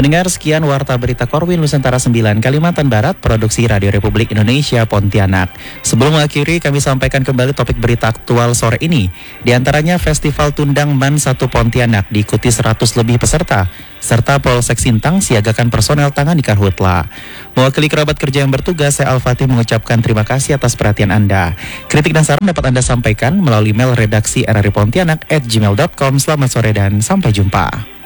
Pendengar, sekian Warta Berita Korwil Nusantara 9 Kalimantan Barat, produksi Radio Republik Indonesia Pontianak. Sebelum mengakhiri, kami sampaikan kembali topik berita aktual sore ini. Di antaranya Festival Tundang MAN 1 Pontianak diikuti 100 lebih peserta, serta Polsek Sintang siagakan personel tangan di Karhutla. Mewakili kerabat kerja yang bertugas, saya Al-Fatih mengucapkan terima kasih atas perhatian Anda. Kritik dan saran dapat Anda sampaikan melalui email redaksi rripontianak@gmail.com. Selamat sore dan sampai jumpa.